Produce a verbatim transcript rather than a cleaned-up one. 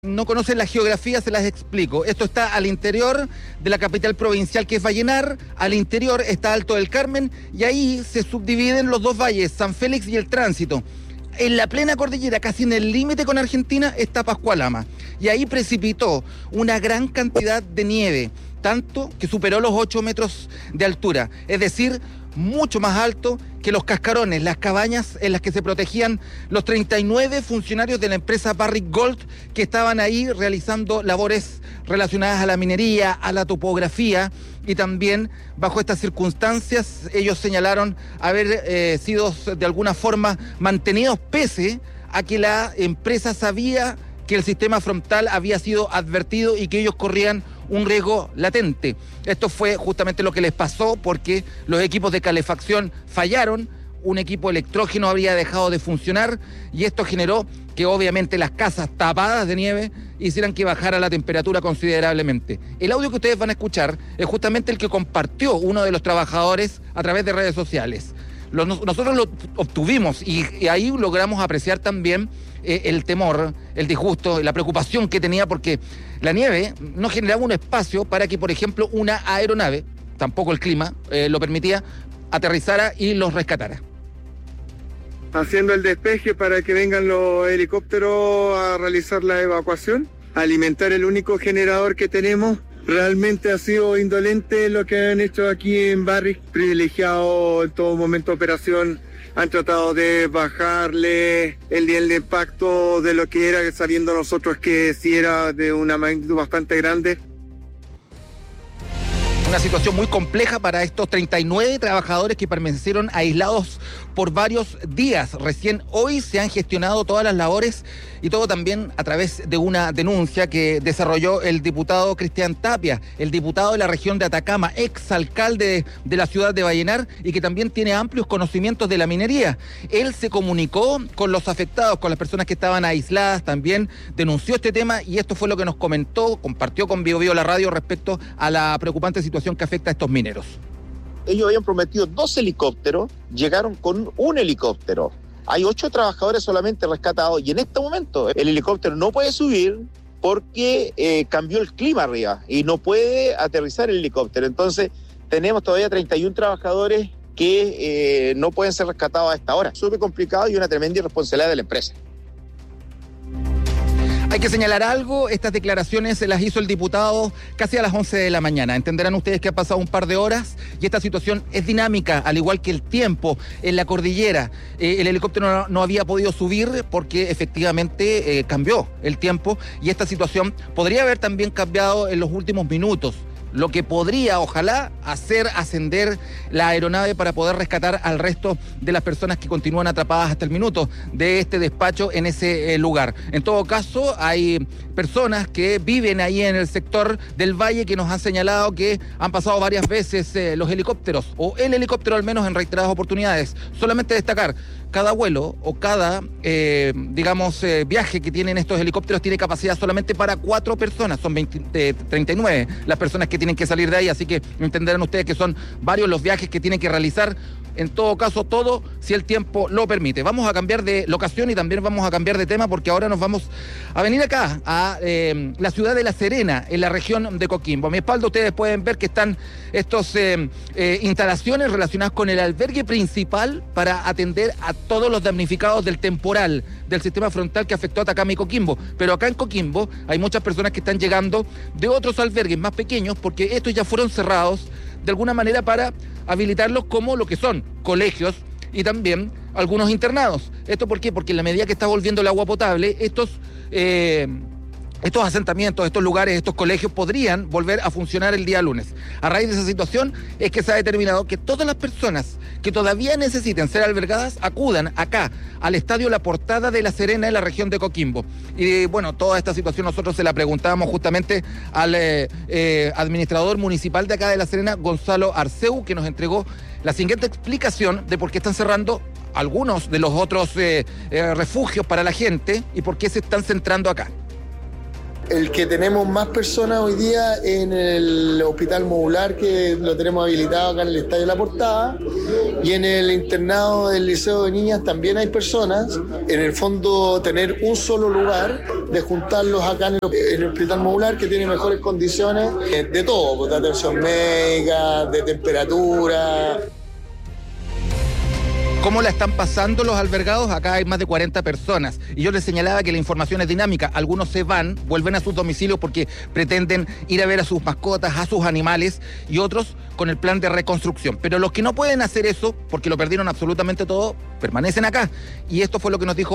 No conocen la geografía, se las explico. Esto está al interior de la capital provincial, que es Vallenar. Al interior está Alto del Carmen y ahí se subdividen los dos valles, San Félix y el Tránsito. En la plena cordillera, casi en el límite con Argentina, está Pascualama. Y ahí precipitó una gran cantidad de nieve, tanto que superó los ocho metros de altura. Es decir, mucho más alto que los cascarones, las cabañas en las que se protegían los treinta y nueve funcionarios de la empresa Barrick Gold que estaban ahí realizando labores relacionadas a la minería, a la topografía, y también bajo estas circunstancias ellos señalaron haber eh, sido de alguna forma mantenidos pese a que la empresa sabía que el sistema frontal había sido advertido y que ellos corrían un riesgo latente. Esto fue justamente lo que les pasó porque los equipos de calefacción fallaron, un equipo electrógeno habría dejado de funcionar y esto generó que obviamente las casas tapadas de nieve hicieran que bajara la temperatura considerablemente. El audio que ustedes van a escuchar es justamente el que compartió uno de los trabajadores a través de redes sociales. Los, nosotros lo obtuvimos y, y ahí logramos apreciar también eh, el temor, el disgusto, la preocupación que tenía porque la nieve no generaba un espacio para que, por ejemplo, una aeronave, tampoco el clima eh, lo permitía, aterrizara y los rescatara. Haciendo el despeje para que vengan los helicópteros a realizar la evacuación, alimentar el único generador que tenemos. Realmente ha sido indolente lo que han hecho aquí en Barrick, privilegiado en todo momento de operación. Han tratado de bajarle el nivel de impacto de lo que era, sabiendo nosotros que sí era de una magnitud bastante grande. Una situación muy compleja para estos treinta y nueve trabajadores que permanecieron aislados por varios días. Recién hoy se han gestionado todas las labores y todo también a través de una denuncia que desarrolló el diputado Cristian Tapia, el diputado de la región de Atacama, exalcalde de, de la ciudad de Vallenar y que también tiene amplios conocimientos de la minería. Él se comunicó con los afectados, con las personas que estaban aisladas, también denunció este tema y esto fue lo que nos comentó, compartió con Bio Bio la radio respecto a la preocupante situación que afecta a estos mineros. Ellos habían prometido dos helicópteros, llegaron con un helicóptero. Hay ocho trabajadores solamente rescatados y en este momento el helicóptero no puede subir porque eh, cambió el clima arriba y no puede aterrizar el helicóptero. Entonces tenemos todavía treinta y uno trabajadores que eh, no pueden ser rescatados a esta hora. Súper complicado y una tremenda irresponsabilidad de la empresa. Hay que señalar algo, estas declaraciones se las hizo el diputado casi a las once de la mañana. Entenderán ustedes que ha pasado un par de horas y esta situación es dinámica, al igual que el tiempo en la cordillera. Eh, el helicóptero no, no había podido subir porque efectivamente eh, cambió el tiempo y esta situación podría haber también cambiado en los últimos minutos, lo que podría, ojalá, hacer ascender la aeronave para poder rescatar al resto de las personas que continúan atrapadas hasta el minuto de este despacho en ese eh, lugar. En todo caso, hay personas que viven ahí en el sector del valle que nos han señalado que han pasado varias veces eh, los helicópteros, o el helicóptero al menos en reiteradas oportunidades. Solamente destacar, cada vuelo o cada, eh, digamos, eh, viaje que tienen estos helicópteros tiene capacidad solamente para cuatro personas, son veinte, eh, treinta y nueve las personas que tienen que salir de ahí, así que entenderán ustedes que son varios los viajes que tienen que realizar. En todo caso, todo si el tiempo lo permite. Vamos a cambiar de locación y también vamos a cambiar de tema porque ahora nos vamos a venir acá, a eh, la ciudad de La Serena, en la región de Coquimbo. A mi espalda ustedes pueden ver que están estas eh, eh, instalaciones relacionadas con el albergue principal para atender a todos los damnificados del temporal del sistema frontal que afectó a Atacama y Coquimbo. Pero acá en Coquimbo hay muchas personas que están llegando de otros albergues más pequeños porque estos ya fueron cerrados de alguna manera para habilitarlos como lo que son colegios y también algunos internados. ¿Esto por qué? Porque en la medida que está volviendo el agua potable, estos, eh, estos asentamientos, estos lugares, estos colegios podrían volver a funcionar el día lunes. A raíz de esa situación es que se ha determinado que todas las personas que todavía necesiten ser albergadas acudan acá, al Estadio La Portada de La Serena en la región de Coquimbo. Y bueno, toda esta situación nosotros se la preguntábamos justamente al eh, eh, administrador municipal de acá de La Serena, Gonzalo Arceu, que nos entregó la siguiente explicación de por qué están cerrando algunos de los otros eh, eh, refugios para la gente y por qué se están centrando acá. El que tenemos más personas hoy día en el hospital modular, que lo tenemos habilitado acá en el Estadio La Portada, y en el internado del Liceo de Niñas también hay personas. En el fondo, tener un solo lugar, de juntarlos acá en el, en el hospital modular, que tiene mejores condiciones eh, de todo, pues, de atención médica, de temperatura. ¿Cómo la están pasando los albergados? Acá hay más de cuarenta personas. Y yo les señalaba que la información es dinámica. Algunos se van, vuelven a sus domicilios porque pretenden ir a ver a sus mascotas, a sus animales, y otros con el plan de reconstrucción. Pero los que no pueden hacer eso, porque lo perdieron absolutamente todo, permanecen acá. Y esto fue lo que nos dijo